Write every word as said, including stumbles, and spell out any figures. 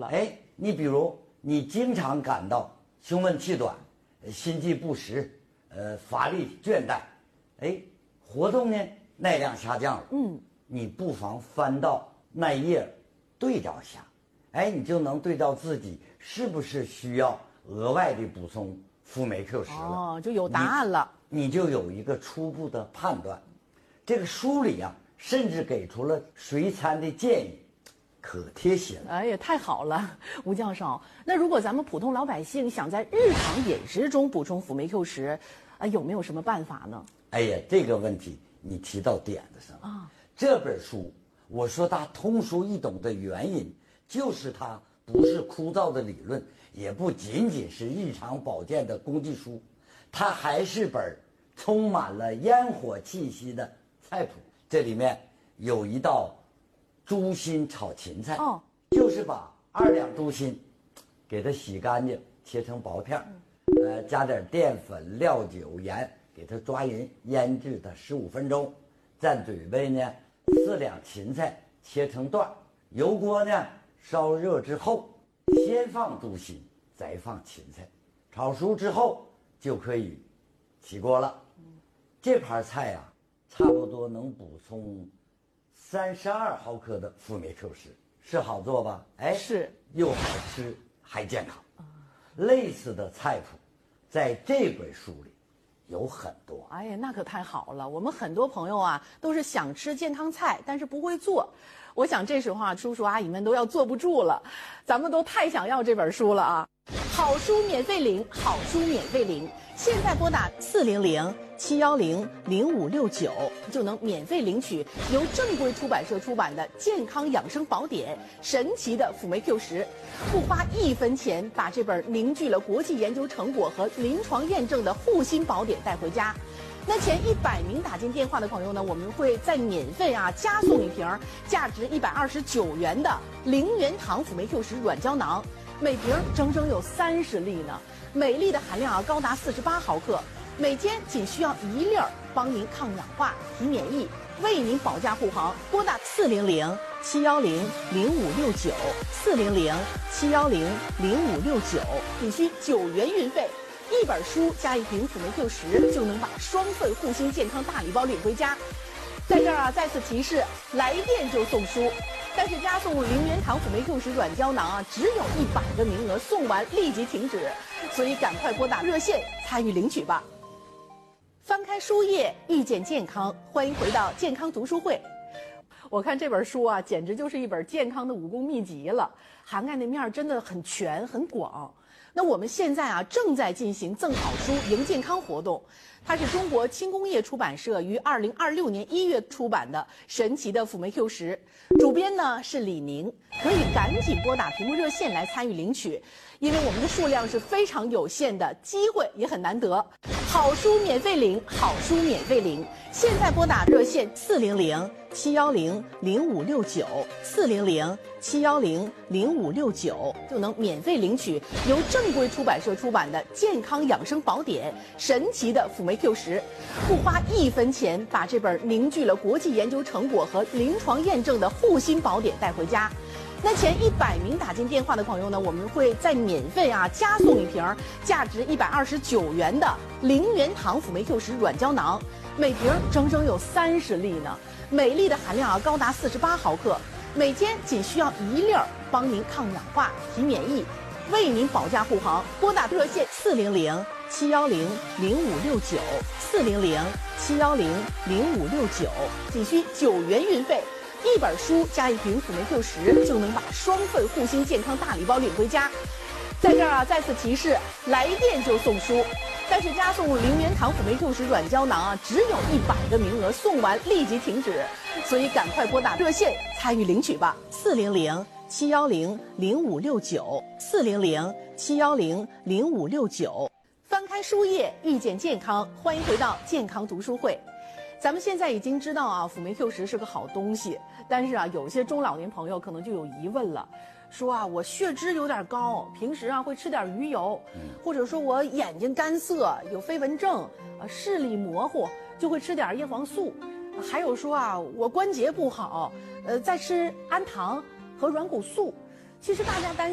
了。 哎，你比如你经常感到胸闷气短、心悸不时、呃乏力倦怠，哎，活动呢耐量下降了， 嗯， 你不妨翻到那页对照下，哎，你就能对照自己是不是需要额外的补充辅酶 Q 十了， 哦，就有答案了， 你，你就有一个初步的判断。这个书里啊，甚至给出了随餐的建议，可贴心了。 哎呀，太好了，吴教授。那如果咱们普通老百姓想在日常饮食中补充辅酶 Q 十，啊，有没有什么办法呢？ 哎呀，这个问题你提到点子上了啊！这本书我说它通俗易懂的原因，就是它不是枯燥的理论，也不仅仅是日常保健的工具书，它还是本充满了烟火气息的菜谱。这里面有一道猪心炒芹菜， 哦， 就是把二两猪心给它洗干净，切成薄片，呃，加点淀粉、料酒、盐，给它抓匀，腌制它十五分钟。再准备呢四两芹菜，切成段，油锅呢烧热之后，先放猪心，再放芹菜，炒熟之后就可以起锅了。这盘菜啊，差不多能补充三十二毫克的辅酶 Q 十，是好做吧？哎， 是， 又好吃还健康。类似的菜谱，在这本书里有很多。 哎呀，那可太好了！我们很多朋友啊，都是想吃健康菜，但是不会做。我想这时候啊，叔叔阿姨们都要坐不住了，咱们都太想要这本书了啊！好书免费领，好书免费领，现在拨打四零零七幺零零五六九就能免费领取由正规出版社出版的《健康养生宝典》神奇的辅酶 Q 十，不花一分钱把这本凝聚了国际研究成果和临床验证的护心宝典带回家。那前一百名打进电话的朋友呢，我们会再免费啊加送一瓶价值一百二十九元的零元糖辅酶 Q 十软胶囊，每瓶整整有三十粒呢，每粒的含量啊高达四十八毫克，每天仅需要一粒儿，帮您抗氧化、提免疫，为您保驾护航。拨打四零零七幺零零五六九四零零七幺零零五六九，仅需九元运费。一本书加一瓶辅酶 Q 十，就能把双份护心健康大礼包领回家。在这儿啊，再次提示，来电就送书，但是加送零元糖辅酶 Q 十软胶囊啊，只有一百个名额，送完立即停止，所以赶快拨打热线参与领取吧。翻开书页，遇见健康，欢迎回到健康读书会。我看这本书啊，简直就是一本健康的武功秘籍了，涵盖的面真的很全很广。那我们现在啊正在进行赠好书赢健康活动，它是中国轻工业出版社于二零二六年一月出版的神奇的辅酶 Q 十，主编呢是李宁，可以赶紧拨打屏幕热线来参与领取，因为我们的数量是非常有限的，机会也很难得。好书免费领，好书免费领，现在拨打热线四零零七幺零零五六九四零零七幺零零五六九就能免费领取由正规出版社出版的《健康养生宝典》神奇的辅酶 Q 十，不花一分钱把这本凝聚了国际研究成果和临床验证的护心宝典带回家。那前一百名打进电话的朋友呢，我们会再免费啊加送一瓶价值一百二十九元的零元糖辅酶 Q 十软胶囊，每瓶整整有三十粒呢，每粒的含量啊高达四十八毫克，每天仅需要一粒儿，帮您抗氧化、提免疫，为您保驾护航。拨打热线四零零七幺零零五六九四零零七幺零零五六九，仅需九元运费。一本书加一瓶辅酶 Q 十，就能把双份护心健康大礼包领回家。在这儿啊，再次提示，来电就送书，但是加送零元糖辅酶 Q 十软胶囊啊，只有一百个名额，送完立即停止，所以赶快拨打热线参与领取吧。四零零七幺零零五六九四零零七幺零零五六九。翻开书页，遇见健康，欢迎回到健康读书会。咱们现在已经知道啊，辅酶 Q 十是个好东西，但是啊，有些中老年朋友可能就有疑问了，说啊，我血脂有点高，平时啊会吃点鱼油，或者说我眼睛干涩，有飞蚊症，呃，视力模糊，就会吃点叶黄素，还有说啊，我关节不好，呃，在吃氨糖和软骨素。其实大家担